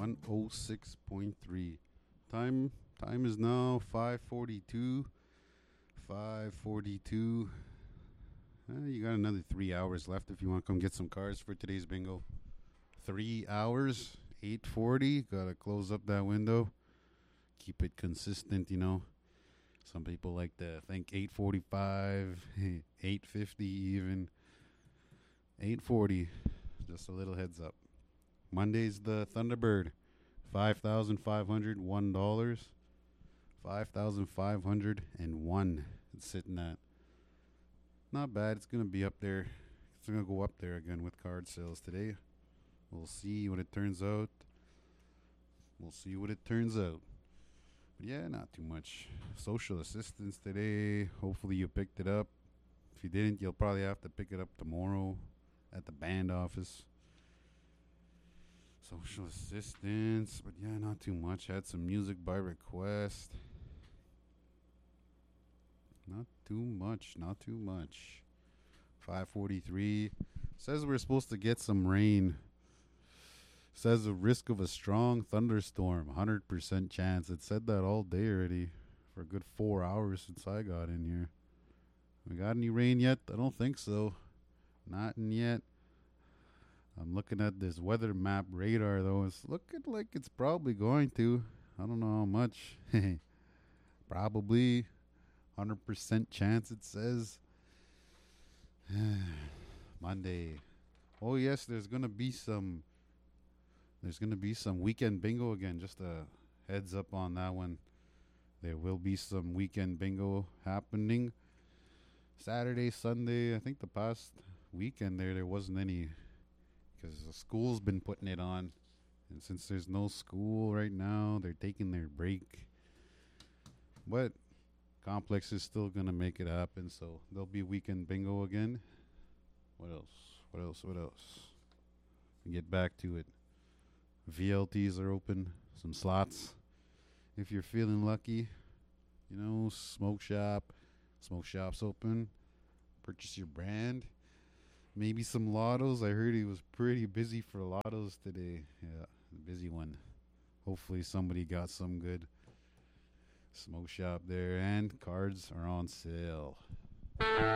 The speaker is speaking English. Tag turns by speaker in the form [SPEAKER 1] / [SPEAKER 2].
[SPEAKER 1] 106.3. Time is now 5:42. 5:42. You got another 3 hours left if you want to come get some cards for today's bingo. 3 hours, 8:40. Gotta close up that window. Keep it consistent, you know. Some people like to think 8:45, 8:50 even. 8:40. Just a little heads up. Monday's the Thunderbird. $5,501. $5,501. It's sitting at. Not bad. It's going to be up there. It's going to go up there again with card sales today. We'll see what it turns out. But yeah, not too much. Social assistance today. Hopefully you picked it up. If you didn't, you'll probably have to pick it up tomorrow at the band office. Social assistance. But yeah, not too much. Had some music by request. Not too much. 5:43. Says we're supposed to get some rain. Says the risk of a strong thunderstorm. 100% chance. It said that all day already. For a good 4 hours since I got in here. We got any rain yet? I don't think so. Not yet. I'm looking at this weather map radar though. It's looking like it's probably going to. I don't know how much. Probably 100% chance it says. Monday. Oh yes, there's gonna be some weekend bingo again. Just a heads up on that one. There will be some weekend bingo happening. Saturday, Sunday. I think the past weekend there wasn't any because the school's been putting it on. And since there's no school right now, they're taking their break. But Complex is still going to make it happen. So there'll be weekend bingo again. What else? Get back to it. VLTs are open. Some slots. If you're feeling lucky, you know, smoke shop's open. Purchase your brand. Maybe some lottos. I heard he was pretty busy for lottos today. Yeah, busy one. Hopefully somebody got some good. Smoke shop there, and cards are on sale.